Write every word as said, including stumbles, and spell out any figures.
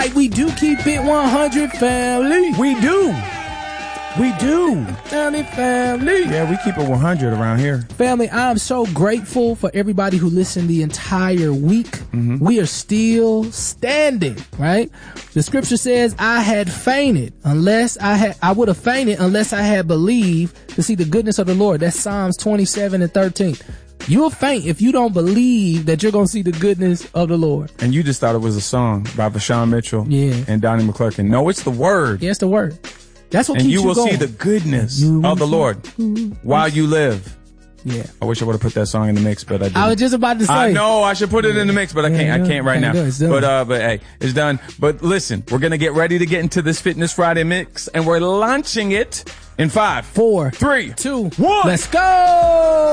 right, we do keep it one hundred, family. We do. We do. Family, family. Yeah, we keep it one hundred around here. Family, I'm so grateful for everybody who listened the entire week. Mm-hmm. We are still standing, right? The scripture says, I had fainted unless I had, I would have fainted unless I had believed to see the goodness of the Lord. That's Psalms twenty-seven and thirteen. You'll faint if you don't believe that you're going to see the goodness of the Lord. And you just thought it was a song by Vashawn Mitchell yeah. and Donnie McClurkin. No, it's the word. Yeah, it's the word. That's what and keeps you you will going. see the goodness you of the Lord while you live. Yeah. I wish I would have put that song in the mix, but I didn't. I was just about to say. I know I should put it in the mix, but I can't. I can't right now. But uh, but hey, it's done. But listen, we're gonna get ready to get into this Fitness Friday mix, and we're launching it in five, four, three, two, one. Let's go.